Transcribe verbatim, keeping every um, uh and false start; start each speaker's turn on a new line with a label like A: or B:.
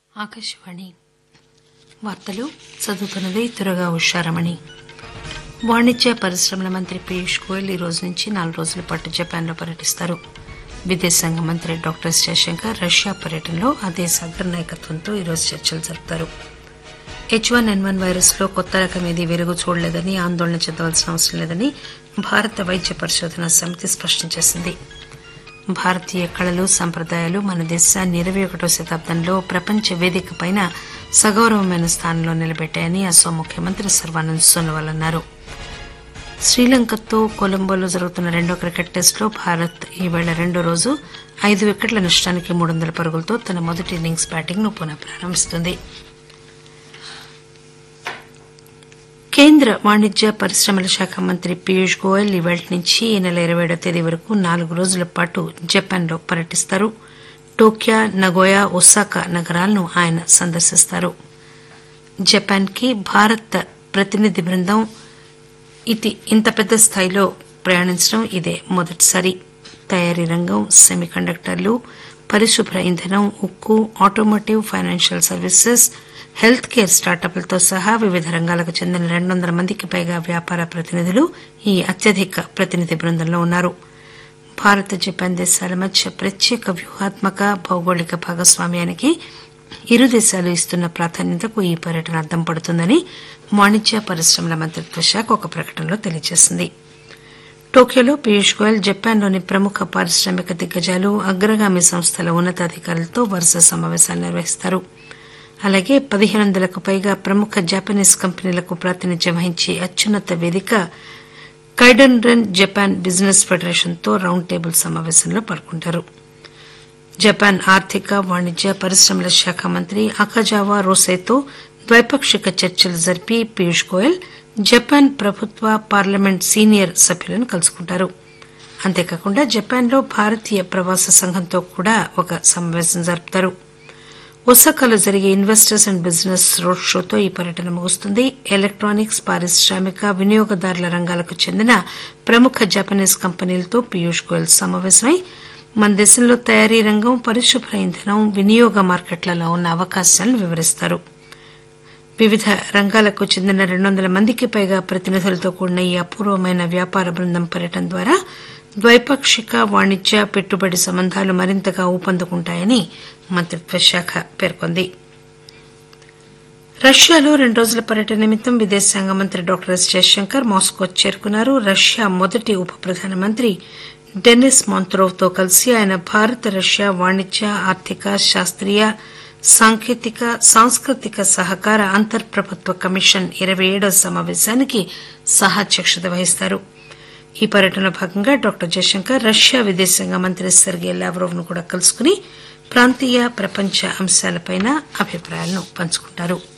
A: ఆకాశవాణి వార్తలు చదువుతున్నది తురగా ఉషారమణి. వాణిజ్య పరిశ్రమల మంత్రి పీయూష్ గోయల్ ఈ రోజు నుంచి నాలుగు రోజుల పాటు జపాన్లో పర్యటిస్తారు. విదేశాంగ మంత్రి డాక్టర్ ఎస్ జయశంకర్ రష్యా పర్యటనలో ఆ దేశ అగ్రనాయకత్వంతో ఈరోజు చర్చలు జరుపుతారు. హెచ్ వన్ ఎన్ వన్ వైరస్ లో కొత్త రకం ఏదీ వెలుగు చూడలేదని, ఆందోళన చెందవలసిన అవసరం లేదని భారత వైద్య పరిశోధన సమితి స్పష్టం చేసింది. భారతీయ కళలు, సంప్రదాయాలు మన దేశాన్ని ఇరవై ఒకటో శతాబ్దంలో ప్రపంచ వేదికపైన సగౌరవమైన స్థానంలో నిలబెట్టాయని అస్సాం ముఖ్యమంత్రి సర్వానంద్ సోనోవాల్ అన్నారు. శ్రీలంకతో కొలంబోలో జరుగుతున్న రెండో క్రికెట్ టెస్టులో భారత్ ఈవేళ రెండో రోజు ఐదు వికెట్ల నష్టానికి మూడు వందల పరుగులతో తన మొదటి ఇన్నింగ్స్ బ్యాటింగ్ ను పునః ప్రారంభిస్తుంది. కేంద్ర వాణిజ్య పరిశ్రమల శాఖ మంత్రి పీయూష్ గోయల్ ఈవేళ నుంచి ఈ నెల ఇరవై ఏడో తేదీ వరకు నాలుగు రోజుల పాటు జపాన్లో పర్యటిస్తారు. టోక్యో, నగోయా, ఒసాకా నగరాలను ఆయన సందర్శిస్తారు. జపాన్ కి భారత ప్రతినిధి బృందం ఇది ఇంత పెద్ద స్థాయిలో ప్రయాణించడం ఇదే మొదటిసారి. తయారీ రంగం, సెమీ కండక్టర్లు, పరిశుభ్ర ఇంధనం, ఉక్కు, automotive, financial services, health care స్టార్టప్లతో సహా వివిధ రంగాలకు చెందిన రెండు వందల మందికి పైగా వ్యాపార ప్రతినిధులు ఈ అత్యధిక ప్రతినిధి బృందంలో ఉన్నారు. భారత్, జపాన్ దేశాల మధ్య ప్రత్యేక వ్యూహాత్మక, భౌగోళిక భాగస్వామ్యానికి ఇరు దేశాలు ఇస్తున్న ప్రాధాన్యతకు ఈ పర్యటన అద్దం పడుతుందని వాణిజ్య పరిశ్రమల మంత్రిత్వ శాఖ ఒక ప్రకటనలో తెలియజేసింది. టోక్యోలో పీయూష్ గోయల్ జపాన్లోని ప్రముఖ పారిశ్రామిక దిగ్గజాలు, అగ్రగామి సంస్థల ఉన్నతాధికారులతో వరుస సమావేశాలు నిర్వహిస్తారు. అలాగే పదిహేను వందలకు పైగా ప్రముఖ జపనీస్ కంపెనీలకు ప్రాతినిధ్యం వహించే అత్యున్నత వేదిక కైడెన్రెన్ జపాన్ బిజినెస్ ఫెడరేషన్ తో రౌండ్ టేబుల్ సమావేశంలో పాల్గొంటారు. జపాన్ ఆర్థిక, వాణిజ్య పరిశ్రమల శాఖ మంత్రి అకజావా రోసైతో ద్వైపాక్షిక చర్చలు జరిపి పీయూష్ గోయల్ జపాన్ ప్రభుత్వ, పార్లమెంట్ సీనియర్ సభ్యులను కలుసుకుంటారు. అంతేకాకుండా జపాన్లో భారతీయ ప్రవాస సంఘంతో కూడా ఒక సమావేశం జరుపుతారు. ఒసాకాలో జరిగే ఇన్వెస్టర్స్ అండ్ బిజినెస్ రోడ్ షోతో ఈ పర్యటన ముగుస్తుంది. ఎలక్టానిక్స్, పారిశ్రామిక, వినియోగదారుల రంగాలకు చెందిన ప్రముఖ జపనీస్ కంపెనీలతో పీయూష్ గోయల్ సమావేశమై మన దేశంలో తయారీ రంగం, పరిశుభ్ర ఇంధనం, వినియోగ మార్కెట్లలో ఉన్న అవకాశాలను వివరిస్తారు. వివిధ రంగాలకు చెందిన రెండు వందల మందికి పైగా ప్రతినిధులతో కూడిన ఈ అపూర్వమైన వ్యాపార బృందం పర్యటన ద్వారా ద్వైపాక్షిక వాణిజ్య, పెట్టుబడి సంబంధాలు మరింతగా ఊపందుకుంటాయని మంత్రిత్వ శాఖ పేర్కొంది. రష్యాలో రెండు రోజుల పర్యటన నిమిత్తం విదేశాంగ మంత్రి డాక్టర్ ఎస్ జయశంకర్ మాస్కో చేరుకున్నారు. రష్యా మొదటి ఉప ప్రధానమంత్రి డెనిస్ మాంత్రోవ్ తో కలిసి ఆయన భారత రష్యా వాణిజ్య, ఆర్థిక, శాస్త్రీయ, సాంకేతిక, సాంస్కృతిక సహకార అంతర్ ప్రభుత్వ కమిషన్ ఇరవై ఏడవ సమావేశానికి సహాధ్యక్షత వహిస్తారు. ఈ పర్యటనలో భాగంగా డాక్టర్ జయశంకర్ రష్యా విదేశాంగ మంత్రి సెర్గే లావ్రోవ్ ను కూడా కలుసుకుని ప్రాంతీయ, ప్రపంచ అంశాలపై అభిప్రాయాలను పంచుకుంటారు.